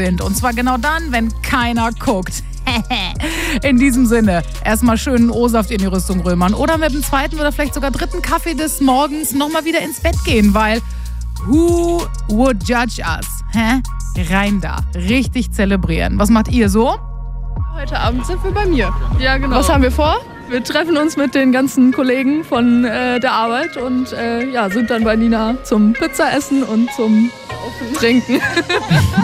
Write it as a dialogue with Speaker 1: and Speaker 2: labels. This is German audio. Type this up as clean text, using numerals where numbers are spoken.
Speaker 1: Und zwar genau dann, wenn keiner guckt. In diesem Sinne, erstmal schönen O-Saft in die Rüstung römern oder mit dem zweiten oder vielleicht sogar dritten Kaffee des Morgens nochmal wieder ins Bett gehen, weil who would judge us? Rein da, richtig zelebrieren. Was macht ihr so?
Speaker 2: Heute Abend sind wir bei mir.
Speaker 3: Ja, genau.
Speaker 2: Was haben wir vor? Wir treffen uns mit den ganzen Kollegen von der Arbeit und sind dann bei Nina zum Pizza essen und zum Trinken.